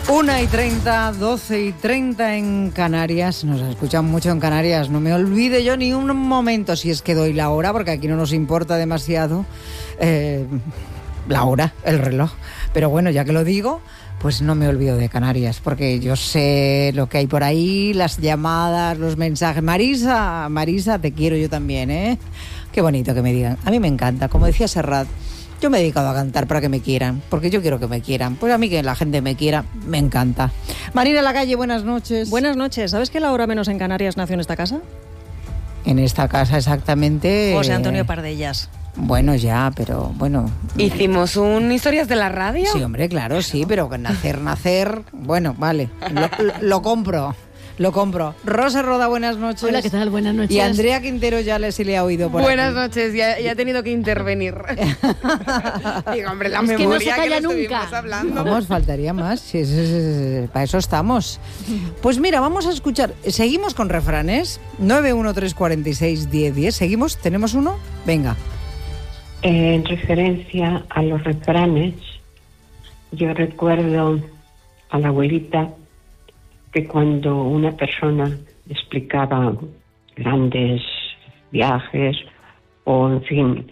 1:30, 12:30 en Canarias. Nos escuchan mucho en Canarias. No me olvide yo ni un momento, si es que doy la hora, porque aquí no nos importa demasiado la hora, el reloj. Pero bueno, ya que lo digo, pues no me olvido de Canarias, porque yo sé lo que hay por ahí, las llamadas, los mensajes. Marisa, te quiero yo también, ¿eh? Qué bonito que me digan. A mí me encanta, como decía Serrat. Yo me he dedicado a cantar para que me quieran, porque yo quiero que me quieran. Pues a mí que la gente me quiera, me encanta. Marina Lacalle, buenas noches. Buenas noches. ¿Sabes que la hora menos en Canarias nació en esta casa? En esta casa exactamente... José Antonio Pardellas. Bueno, ya, pero bueno... ¿Hicimos un Historias de la Radio? Sí, hombre, claro, sí, pero nacer... Bueno, vale, lo compro. Lo compro. Rosa Roda, buenas noches. Hola, ¿qué tal? Buenas noches. Y Andrea Quintero ya se le ha oído por Buenas aquí. noches, ya he tenido que intervenir. Digo, hombre, la Es que memoria no se calla que lo nunca. estuvimos hablando. Vamos, faltaría más. Sí, para eso estamos. Pues mira, vamos a escuchar. Seguimos con refranes. 913461010. ¿Seguimos? ¿Tenemos uno? Venga. En referencia a los refranes, yo recuerdo a la abuelita que cuando una persona explicaba grandes viajes o, en fin,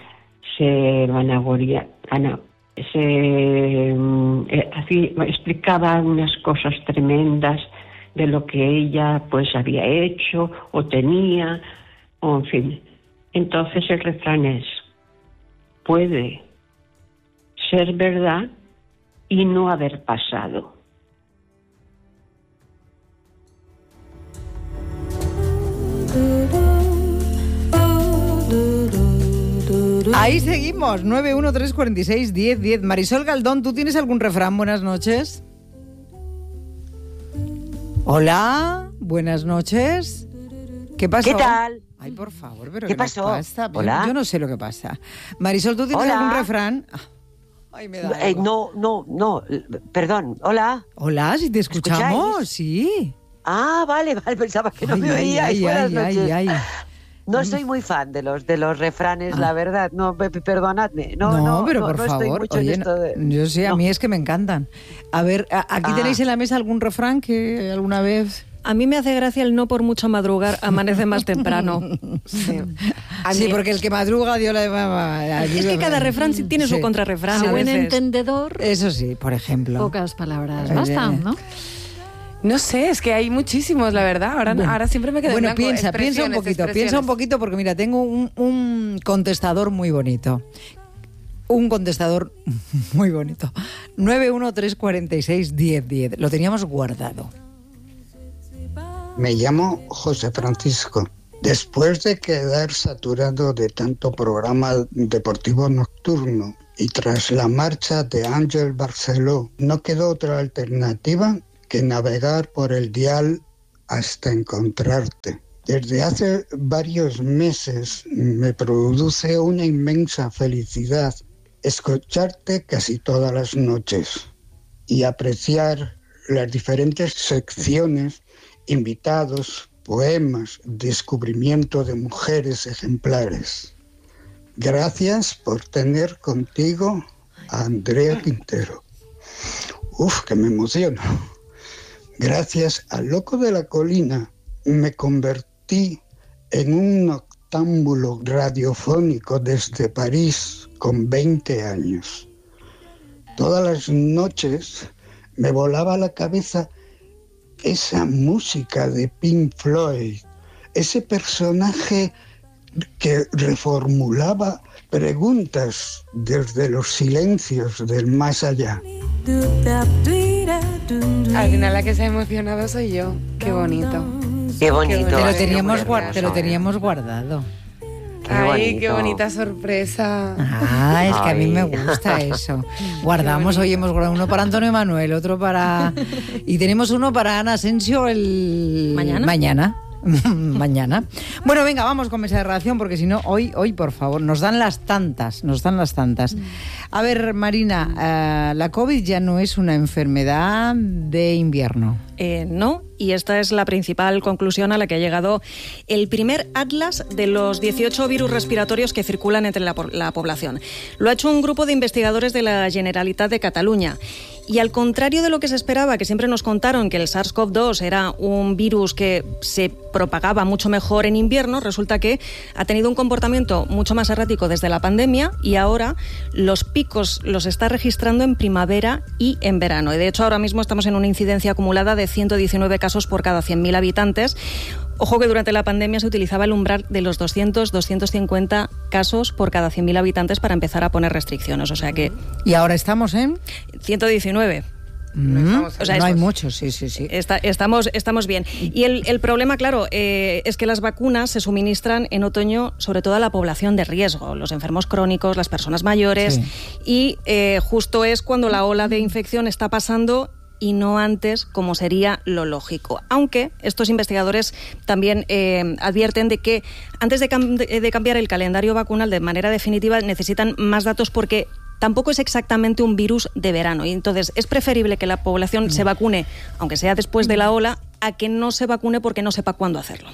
explicaba unas cosas tremendas de lo que ella pues había hecho o tenía, o en fin. Entonces el refrán es: puede ser verdad y no haber pasado. Ahí seguimos, 913461010. Marisol Galdón, ¿tú tienes algún refrán? Buenas noches. Hola, buenas noches. ¿Qué pasó? ¿Qué tal? Ay, por favor, pero ¿Qué ¿qué pasó? pasa? Hola. Yo no sé lo que pasa. Marisol, ¿tú tienes Hola. algún refrán? Ay, me da algo. No, perdón, hola. Hola, si te escuchamos, ¿Escucháis? sí. Ah, vale, pensaba que no me oíais. Buenas noches. No soy muy fan de los refranes, la verdad. No, perdonadme. No, pero por no favor, estoy mucho oye, en esto de... yo sé, a mí es que me encantan. A ver, ¿aquí Ah. tenéis en la mesa algún refrán que alguna vez...? A mí me hace gracia el no por mucho madrugar, amanece más temprano. Sí. Sí, porque el que madruga, Dios le... Es que cada refrán tiene su contrarrefrán a Buen veces. entendedor, Eso sí, por ejemplo. pocas palabras bastan, ¿no? No sé, es que hay muchísimos, la verdad. Ahora siempre me quedo en Bueno, blanco. piensa un poquito, porque mira, tengo un contestador muy bonito. Un contestador muy bonito. 913461010. Lo teníamos guardado. Me llamo José Francisco. Después de quedar saturado de tanto programa deportivo nocturno y tras la marcha de Ángel Barceló, no quedó otra alternativa que navegar por el dial hasta encontrarte. Desde hace varios meses me produce una inmensa felicidad escucharte casi todas las noches y apreciar las diferentes secciones, invitados, poemas, descubrimiento de mujeres ejemplares. Gracias por tener contigo a Andrea Quintero. Uf, que me emociono. Gracias al Loco de la Colina me convertí en un noctámbulo radiofónico desde París con 20 años. Todas las noches me volaba a la cabeza esa música de Pink Floyd, ese personaje que reformulaba preguntas desde los silencios del más allá. Al final la que se ha emocionado soy yo. Qué bonito. Qué bonito. Te lo ¿eh? teníamos, Qué te lo teníamos guardado. Ay, bonito. qué bonita sorpresa. Ah, es que a mí Ay. me gusta eso. Guardamos, hoy hemos guardado uno para Antonio Manuel, otro para... Y tenemos uno para Ana Asensio el... ¿Mañana? Mañana. Bueno, venga, vamos con mesa de redacción, porque si no, hoy, por favor, nos dan las tantas. A ver, Marina, la COVID ya no es una enfermedad de invierno. No, y esta es la principal conclusión a la que ha llegado el primer atlas de los 18 virus respiratorios que circulan entre la población. Lo ha hecho un grupo de investigadores de la Generalitat de Cataluña. Y al contrario de lo que se esperaba, que siempre nos contaron que el SARS-CoV-2 era un virus que se propagaba mucho mejor en invierno, resulta que ha tenido un comportamiento mucho más errático desde la pandemia y ahora los picos los está registrando en primavera y en verano. Y de hecho ahora mismo estamos en una incidencia acumulada de 119 casos por cada 100.000 habitantes. Ojo que durante la pandemia se utilizaba el umbral de los 200-250 casos por cada 100.000 habitantes para empezar a poner restricciones. O sea que... ¿Y ahora estamos en? 119. O sea, no hay muchos, sí. Estamos bien. Y el problema, claro, es que las vacunas se suministran en otoño sobre todo a la población de riesgo, los enfermos crónicos, las personas mayores, y justo es cuando la ola de infección está pasando y no antes, como sería lo lógico. Aunque estos investigadores también advierten de que antes de cambiar el calendario vacunal de manera definitiva necesitan más datos porque tampoco es exactamente un virus de verano. Y entonces es preferible que la población se vacune, aunque sea después de la ola, a que no se vacune porque no sepa cuándo hacerlo.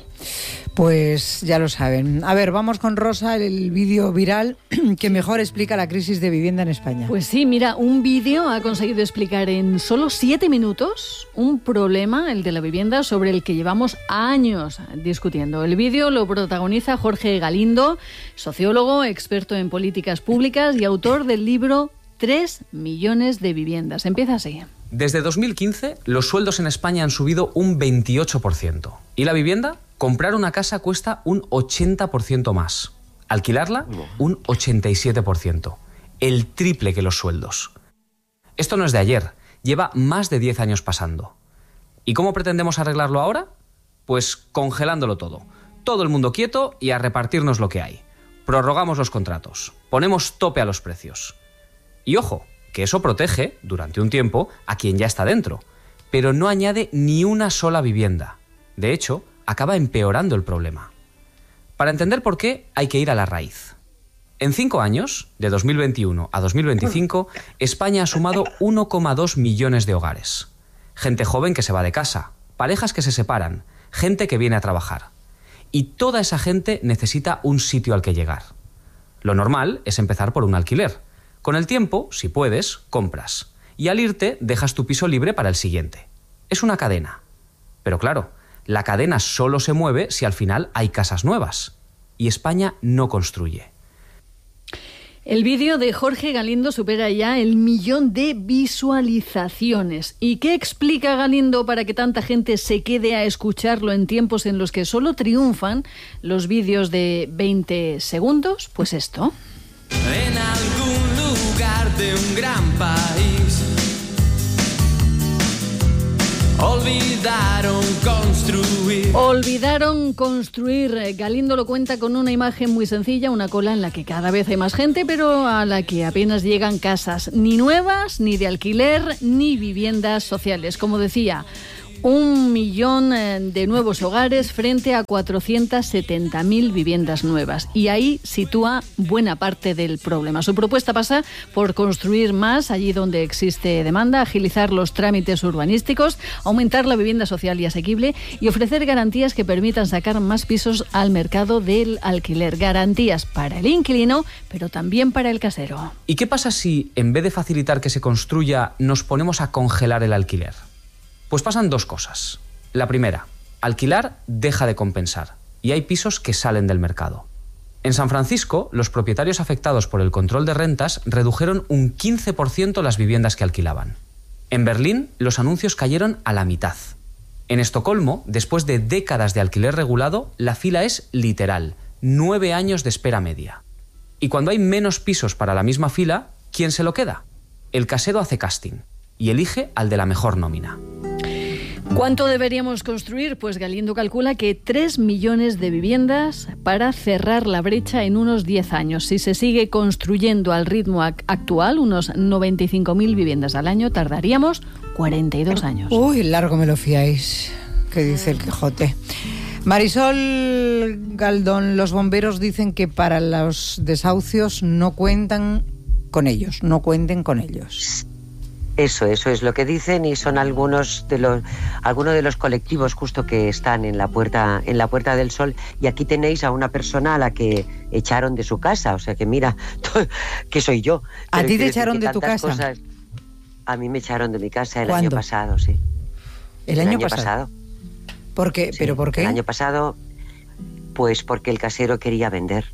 Pues ya lo saben. A ver, vamos con Rosa, el vídeo viral que mejor explica la crisis de vivienda en España. Pues sí, mira, un vídeo ha conseguido explicar en solo 7 minutos un problema, el de la vivienda, sobre el que llevamos años discutiendo. El vídeo lo protagoniza Jorge Galindo, sociólogo, experto en políticas públicas y autor del libro 3 millones de viviendas. Empieza así. Desde 2015, los sueldos en España han subido un 28%. ¿Y la vivienda? Comprar una casa cuesta un 80% más. Alquilarla, un 87%. El triple que los sueldos. Esto no es de ayer, lleva más de 10 años pasando. ¿Y cómo pretendemos arreglarlo ahora? Pues congelándolo todo. Todo el mundo quieto y a repartirnos lo que hay. Prorrogamos los contratos, ponemos tope a los precios. Y ojo, que eso protege, durante un tiempo, a quien ya está dentro, pero no añade ni una sola vivienda. De hecho, acaba empeorando el problema. Para entender por qué, hay que ir a la raíz. En 5 años, de 2021 a 2025, España ha sumado 1,2 millones de hogares. Gente joven que se va de casa, parejas que se separan, gente que viene a trabajar. Y toda esa gente necesita un sitio al que llegar. Lo normal es empezar por un alquiler. Con el tiempo, si puedes, compras. Y al irte, dejas tu piso libre para el siguiente. Es una cadena. Pero claro, la cadena solo se mueve si al final hay casas nuevas. Y España no construye. El vídeo de Jorge Galindo supera ya el 1.000.000 de visualizaciones. ¿Y qué explica Galindo para que tanta gente se quede a escucharlo en tiempos en los que solo triunfan los vídeos de 20 segundos? Pues esto. En algún lugar de un gran país olvidaron construir. Galindo lo cuenta con una imagen muy sencilla, una cola en la que cada vez hay más gente, pero a la que apenas llegan casas, ni nuevas, ni de alquiler, ni viviendas sociales. Como decía, 1 millón de nuevos hogares frente a 470.000 viviendas nuevas. Y ahí sitúa buena parte del problema. Su propuesta pasa por construir más allí donde existe demanda, agilizar los trámites urbanísticos, aumentar la vivienda social y asequible y ofrecer garantías que permitan sacar más pisos al mercado del alquiler. Garantías para el inquilino, pero también para el casero. ¿Y qué pasa si, en vez de facilitar que se construya, nos ponemos a congelar el alquiler? Pues pasan 2 cosas. La primera, alquilar deja de compensar y hay pisos que salen del mercado. En San Francisco, los propietarios afectados por el control de rentas redujeron un 15% las viviendas que alquilaban. En Berlín, los anuncios cayeron a la mitad. En Estocolmo, después de décadas de alquiler regulado, la fila es literal, 9 años de espera media. Y cuando hay menos pisos para la misma fila, ¿quién se lo queda? El casero hace casting y elige al de la mejor nómina. ¿Cuánto deberíamos construir? Pues Galindo calcula que 3 millones de viviendas para cerrar la brecha en unos 10 años. Si se sigue construyendo al ritmo actual, unos 95.000 viviendas al año, tardaríamos 42 años. Uy, largo me lo fiáis, que dice el Quijote. Marisol Galdón, los bomberos dicen que para los desahucios no cuenten con ellos. Eso es lo que dicen y son algunos de los colectivos justo que están en la Puerta del Sol. Y aquí tenéis a una persona a la que echaron de su casa, o sea que mira, que soy yo. ¿A ti te echaron de tu casa? A mí me echaron de mi casa el ¿Cuándo? año pasado, sí. ¿El año pasado? ¿Por qué? Sí, ¿Pero por qué? El año pasado, pues porque el casero quería vender.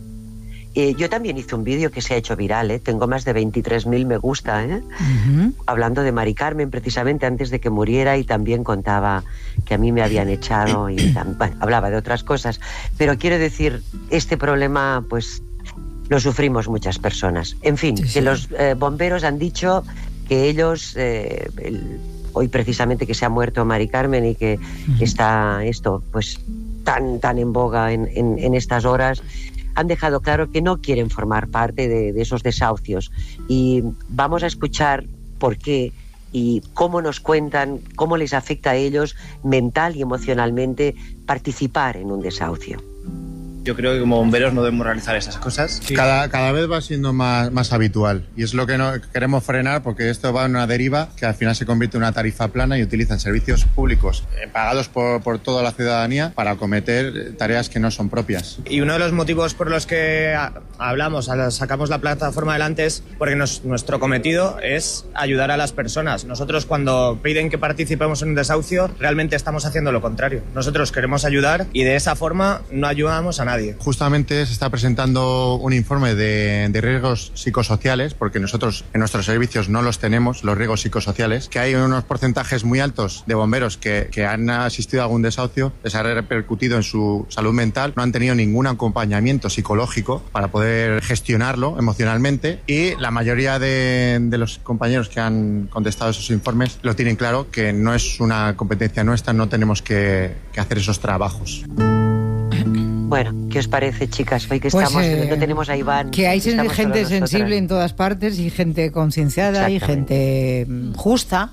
Yo también hice un vídeo que se ha hecho viral, tengo más de 23.000 me gusta, hablando de Mari Carmen precisamente antes de que muriera, y también contaba que a mí me habían echado y bueno, hablaba de otras cosas. Pero quiero decir, este problema pues lo sufrimos muchas personas. En fin, Sí, sí. que los bomberos han dicho que ellos, hoy precisamente que se ha muerto Mari Carmen y que está esto pues tan en boga en estas horas, han dejado claro que no quieren formar parte de esos desahucios. Y vamos a escuchar por qué y cómo nos cuentan, cómo les afecta a ellos mental y emocionalmente participar en un desahucio. Yo creo que como bomberos no debemos realizar esas cosas. Sí. Cada vez va siendo más habitual, y es lo que no queremos frenar, porque esto va en una deriva que al final se convierte en una tarifa plana y utilizan servicios públicos pagados por toda la ciudadanía para cometer tareas que no son propias. Y uno de los motivos por los que sacamos la plataforma adelante es porque nuestro cometido es ayudar a las personas. Nosotros cuando piden que participemos en un desahucio realmente estamos haciendo lo contrario. Nosotros queremos ayudar y de esa forma no ayudamos a nadie. Justamente se está presentando un informe de riesgos psicosociales, porque nosotros en nuestros servicios no los tenemos, los riesgos psicosociales, que hay unos porcentajes muy altos de bomberos que han asistido a algún desahucio, les ha repercutido en su salud mental, no han tenido ningún acompañamiento psicológico para poder gestionarlo emocionalmente, y la mayoría de los compañeros que han contestado esos informes lo tienen claro, que no es una competencia nuestra, no tenemos que hacer esos trabajos. Bueno, ¿qué os parece, chicas? Hoy que Pues, estamos, no tenemos a Iván. Que hay estamos gente solo nosotras. sensible en todas partes, y gente concienciada y gente justa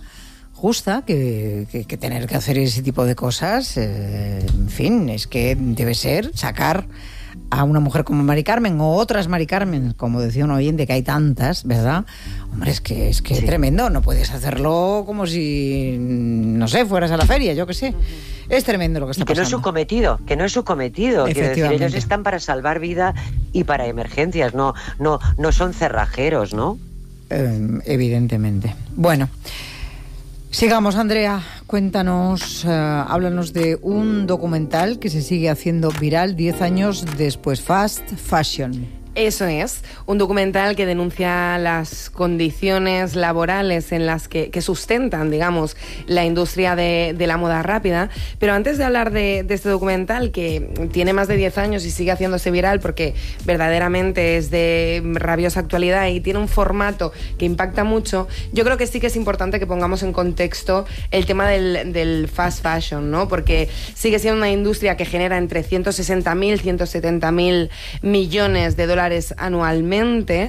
que tener que hacer ese tipo de cosas, en fin, es que debe ser sacar a una mujer como Mari Carmen o otras Mari Carmen, como decía un oyente, que hay tantas, ¿verdad? Hombre, es que sí. Tremendo, no puedes hacerlo como si, no sé, fueras a la feria, yo qué sé. Es tremendo lo que está pasando. Que no es su cometido. Quiero decir, ellos están para salvar vida y para emergencias, no son cerrajeros, ¿no? Evidentemente. Bueno, sigamos, Andrea, cuéntanos, háblanos de un documental que se sigue haciendo viral 10 años después, Fast Fashion. Eso es, un documental que denuncia las condiciones laborales en las que sustentan, digamos, la industria de la moda rápida. Pero antes de hablar de este documental, que tiene más de 10 años y sigue haciéndose viral porque verdaderamente es de rabiosa actualidad y tiene un formato que impacta mucho, yo creo que sí que es importante que pongamos en contexto el tema del fast fashion, ¿no? Porque sigue siendo una industria que genera entre 160.000 y 170.000 millones de dólares anualmente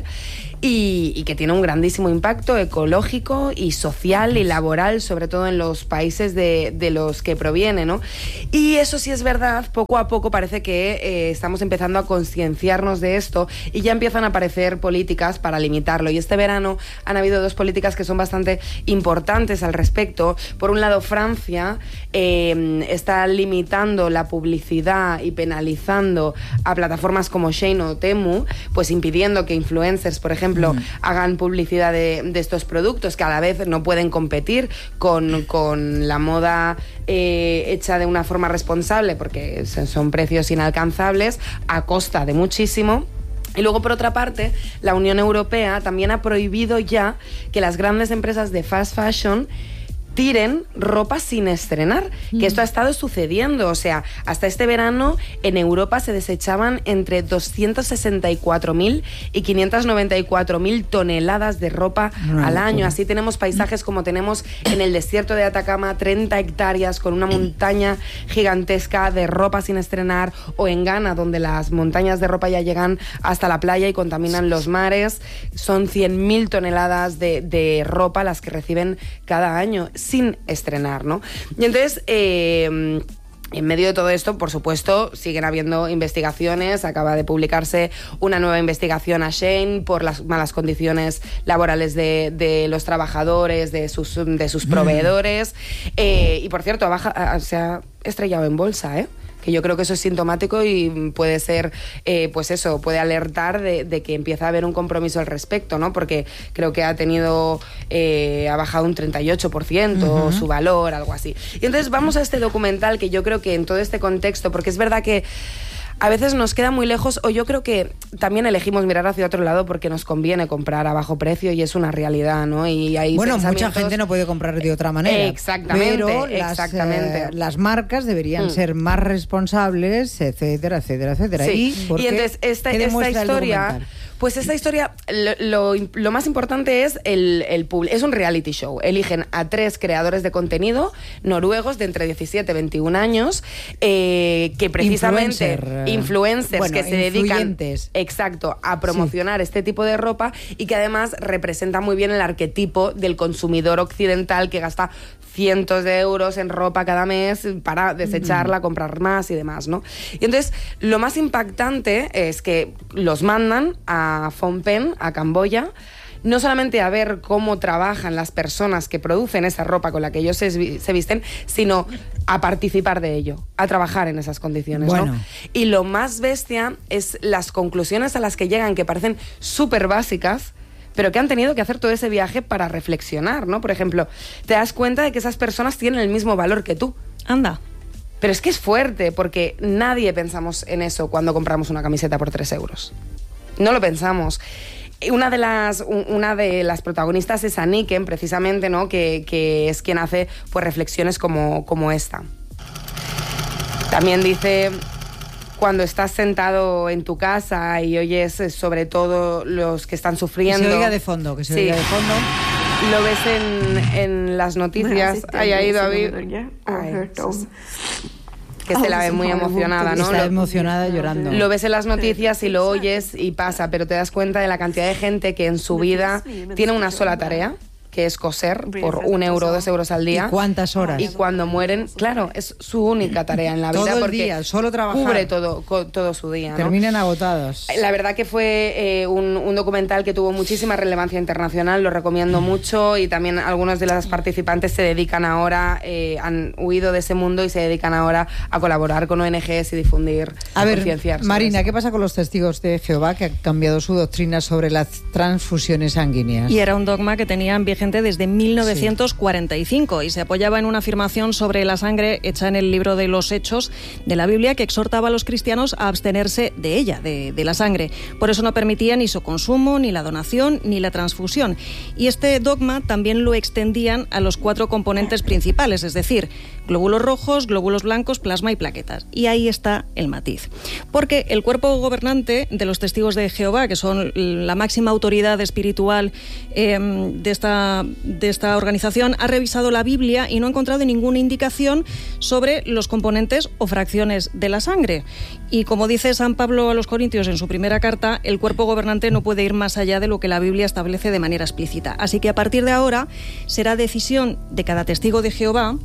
y que tiene un grandísimo impacto ecológico y social y laboral, sobre todo en los países de los que proviene, ¿no? Y eso sí es verdad, poco a poco parece que estamos empezando a concienciarnos de esto y ya empiezan a aparecer políticas para limitarlo. Y este verano han habido dos políticas que son bastante importantes al respecto. Por un lado, Francia está limitando la publicidad y penalizando a plataformas como Shein o Temu, pues impidiendo que influencers, por ejemplo, hagan publicidad de estos productos, que a la vez no pueden competir con la moda hecha de una forma responsable, porque son precios inalcanzables a costa de muchísimo. Y luego, por otra parte, la Unión Europea también ha prohibido ya que las grandes empresas de fast fashion tiren ropa sin estrenar, que esto ha estado sucediendo. O sea, hasta este verano en Europa se desechaban entre 264.000 y 594.000 toneladas de ropa al año. Así tenemos paisajes como tenemos en el desierto de Atacama, 30 hectáreas con una montaña gigantesca de ropa sin estrenar, o en Ghana, donde las montañas de ropa ya llegan hasta la playa y contaminan los mares. Son 100.000 toneladas de ropa las que reciben cada año sin estrenar, ¿no? Y entonces, en medio de todo esto, por supuesto, siguen habiendo investigaciones. Acaba de publicarse una nueva investigación a Shein por las malas condiciones laborales de los trabajadores, de sus proveedores. Y por cierto, se ha estrellado en bolsa, ¿eh? que yo creo que eso es sintomático y puede ser, pues eso, puede alertar de que empieza a haber un compromiso al respecto, ¿no? Porque creo que ha bajado un 38% su valor, algo así. Y entonces vamos a este documental, que yo creo que en todo este contexto, porque es verdad que a veces nos queda muy lejos, o yo creo que también elegimos mirar hacia otro lado porque nos conviene comprar a bajo precio y es una realidad, ¿no? Y hay mucha gente no puede comprar de otra manera. Exactamente, pero las marcas deberían ser más responsables, etcétera, etcétera, etcétera. Sí. Y entonces esta historia... Pues esta historia, lo más importante es es un reality show. Eligen a 3 creadores de contenido noruegos de entre 17 y 21 años que precisamente influencers que se dedican a promocionar este tipo de ropa y que además representan muy bien el arquetipo del consumidor occidental que gasta cientos de euros en ropa cada mes para desecharla, comprar más y demás, ¿no? Y entonces, lo más impactante es que los mandan a Phnom Penh, a Camboya, no solamente a ver cómo trabajan las personas que producen esa ropa con la que ellos se visten, sino a participar de ello, a trabajar en esas condiciones, ¿no? Y lo más bestia es las conclusiones a las que llegan, que parecen súper básicas, pero que han tenido que hacer todo ese viaje para reflexionar, ¿no? Por ejemplo, te das cuenta de que esas personas tienen el mismo valor que tú. Anda. Pero es que es fuerte, porque nadie pensamos en eso cuando compramos una camiseta por 3 euros. No lo pensamos. Una de las protagonistas es Anniken, precisamente, ¿no? Que es quien hace pues reflexiones como esta. También dice... Cuando estás sentado en tu casa y oyes sobre todo los que están sufriendo... Que se oiga de fondo, que se oiga de fondo. Lo ves en las noticias. Ahí ha ido David. Que se la ve muy emocionada, ¿no? Está emocionada, llorando. Lo ves en las noticias y lo oyes y pasa, pero te das cuenta de la cantidad de gente que en su vida tiene una sola tarea, que es coser por 1 euro, 2 euros al día. ¿Y cuántas horas? Y cuando mueren, claro, es su única tarea en la vida. Todo el porque día, solo trabajar. Cubre todo su día, ¿no? Terminan agotados. La verdad que fue un documental que tuvo muchísima relevancia internacional, lo recomiendo mucho, y también algunos de las participantes se dedican ahora, han huido de ese mundo y se dedican ahora a colaborar con ONGs y difundir, concienciar. Marina, ¿qué pasa con los testigos de Jehová que han cambiado su doctrina sobre las transfusiones sanguíneas? Y era un dogma que tenían vigente desde 1945 y se apoyaba en una afirmación sobre la sangre hecha en el libro de los Hechos de la Biblia que exhortaba a los cristianos a abstenerse de ella, de la sangre. Por eso no permitía ni su consumo, ni la donación, ni la transfusión. Y este dogma también lo extendían a los 4 componentes principales, es decir, glóbulos rojos, glóbulos blancos, plasma y plaquetas. Y ahí está el matiz. Porque el cuerpo gobernante de los testigos de Jehová, que son la máxima autoridad espiritual de esta organización, ha revisado la Biblia y no ha encontrado ninguna indicación sobre los componentes o fracciones de la sangre. Y como dice San Pablo a los Corintios en su primera carta, el cuerpo gobernante no puede ir más allá de lo que la Biblia establece de manera explícita. Así que a partir de ahora será decisión de cada testigo de Jehová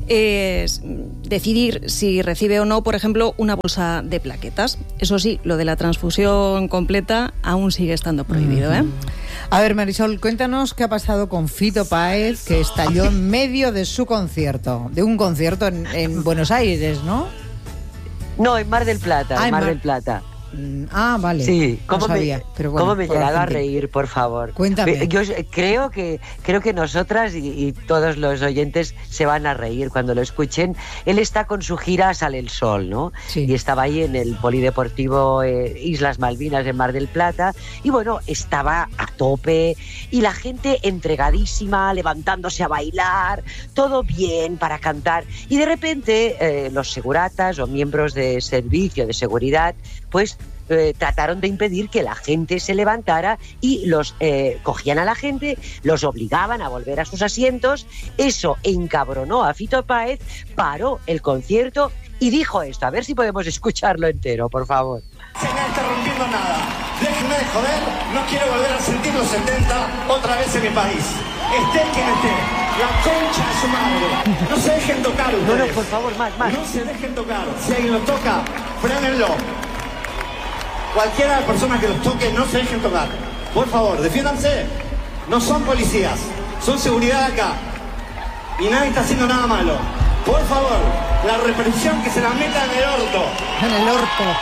decidir si recibe o no, por ejemplo, una bolsa de plaquetas. Eso sí, lo de la transfusión completa aún sigue estando prohibido, ¿eh? A ver, Marisol, cuéntanos qué ha pasado con Fito Páez, que estalló en medio de su concierto, de un concierto en Buenos Aires, ¿no? No, en Mar del Plata, Mar del Plata. Ah, vale. Sí, ¿cómo me he llegado a reír, por favor? Cuéntame. Yo creo que nosotras y todos los oyentes se van a reír cuando lo escuchen. Él está con su gira Sale el Sol, ¿no? Sí. Y estaba ahí en el Polideportivo Islas Malvinas en Mar del Plata y bueno, estaba a tope y la gente entregadísima, levantándose a bailar, todo bien para cantar. Y de repente los seguratas o miembros de servicio de seguridad, pues trataron de impedir que la gente se levantara y los cogían a la gente, los obligaban a volver a sus asientos. Eso encabronó a Fito Páez, paró el concierto y dijo esto. A ver si podemos escucharlo entero, por favor. Nadie está rompiendo nada. Déjenme de joder, no quiero volver a sentir los 70 otra vez en mi país. Esté quien esté, la concha de su madre. No se dejen tocar ustedes. No, por favor, más. No se dejen tocar. Si alguien los toca, frénenlo. Cualquiera de las personas que los toque, no se dejen tocar. Por favor, defiéndanse. No son policías, son seguridad acá. Y nadie está haciendo nada malo. Por favor, la represión que se la meta en el orto. En el orto.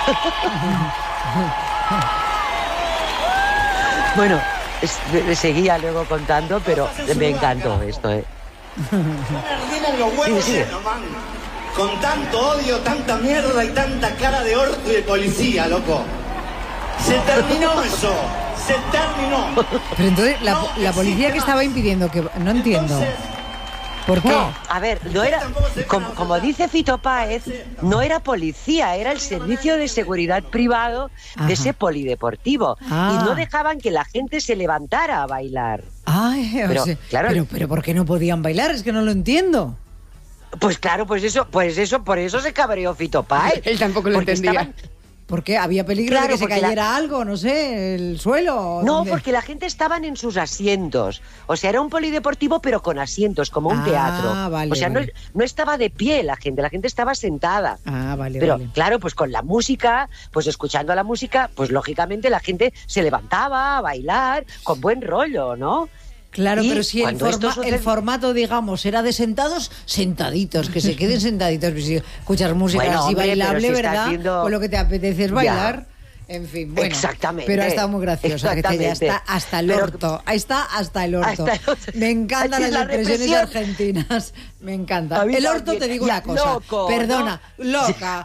Bueno, seguía luego contando, pero me encantó esto, Me ardienen los huevos llenos, man. Con tanto odio, tanta mierda y tanta cara de orto y de policía, loco. Se terminó eso. Se terminó. Pero entonces, la policía que estaba impidiendo que... No entiendo. ¿Por qué? No, a ver, no era, como dice Fito Páez, no era policía, era el servicio de seguridad privado de ese polideportivo. Y no dejaban que la gente se levantara a bailar. Ay, pero, o sea, claro, pero ¿por qué no podían bailar? Es que no lo entiendo. Pues claro, por eso se cabreó Fito Páez. Él tampoco lo entendía. ¿Por qué? ¿Había peligro de que se cayera algo? No sé, el suelo. No, porque la gente estaban en sus asientos. O sea, era un polideportivo, pero con asientos, como un teatro. Vale, o sea, vale. no estaba de pie la gente estaba sentada. Vale, pero vale. claro, pues con la música, pues escuchando la música, pues lógicamente la gente se levantaba a bailar con buen rollo, ¿no? Claro, y pero si el formato, digamos, era de sentaditos, que se queden sentaditos. Si escuchas música así bailable, si ¿verdad? Pues lo que te apetece es bailar. En fin, bueno. Exactamente. Pero ha estado muy graciosa, que ya está hasta el orto. Ahí está hasta el orto. Me encantan las expresiones argentinas. Me encanta. El orto, te digo una cosa. Loco, perdona, ¿no? Loca.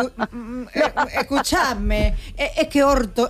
Escuchadme, es que orto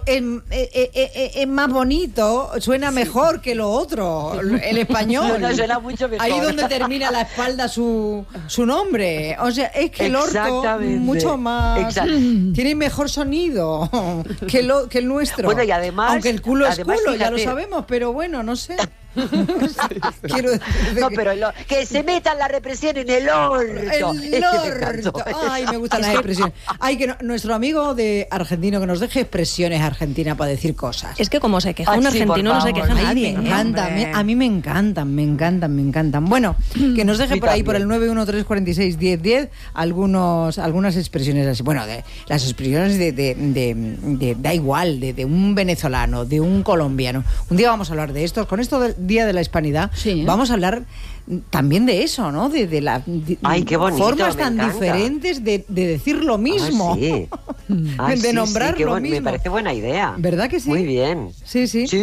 es más bonito, suena mejor que lo otro, el español. No, suena mucho mejor. Ahí donde termina la espalda su nombre. O sea, es que el orto mucho más tiene mejor sonido que el nuestro. Bueno, y además, aunque el culo es culo, fíjate, ya lo sabemos, pero bueno, no sé. Quiero decir pero que se metan la represión en el orto. El orto. Ay, me gustan las expresiones. Ay, que nuestro amigo de argentino que nos deje expresiones argentinas para decir cosas. Es que como se queja un argentino, no se queja nadie. Me encanta, a mí me encantan. Bueno, que nos deje por ahí por el 913461010 algunas expresiones así. Bueno, las expresiones de da igual, de un venezolano, de un colombiano. Un día vamos a hablar de esto. Con esto del Día de la Hispanidad, vamos a hablar también de eso, ¿no? Ay, qué bonito, formas tan diferentes de decir lo mismo. De nombrar lo mismo. Me parece buena idea. ¿Verdad que sí? Muy bien. Sí.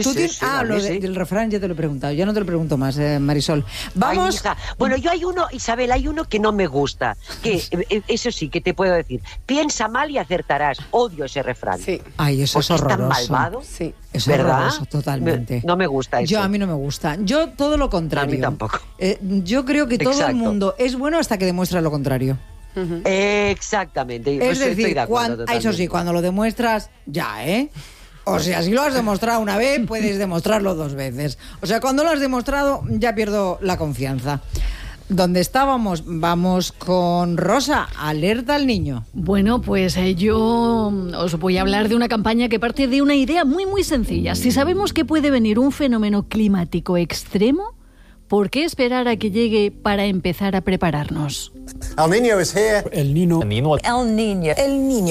Del refrán ya te lo he preguntado. Ya no te lo pregunto más, Marisol. Vamos. Ay, bueno, Isabel, hay uno que no me gusta. Que eso sí, que te puedo decir. Piensa mal y acertarás. Odio ese refrán. Sí. Ay, eso es horroroso. ¿Es tan malvado? Sí. Es ¿verdad? Horroroso, totalmente. No me gusta eso. A mí no me gusta. Yo todo lo contrario. A mí tampoco. Yo creo que todo el mundo es bueno hasta que demuestra lo contrario. Exactamente. Es decir, estoy de acuerdo, eso sí, cuando lo demuestras, ya, ¿eh? O sea, si lo has demostrado una vez, puedes demostrarlo 2 veces. O sea, cuando lo has demostrado, ya pierdo la confianza. ¿Dónde estábamos? Vamos con Rosa, alerta al niño. Bueno, pues yo os voy a hablar de una campaña que parte de una idea muy, muy sencilla. Si sabemos que puede venir un fenómeno climático extremo, ¿por qué esperar a que llegue para empezar a prepararnos? El Niño is here. El Niño. El Niño. El Niño.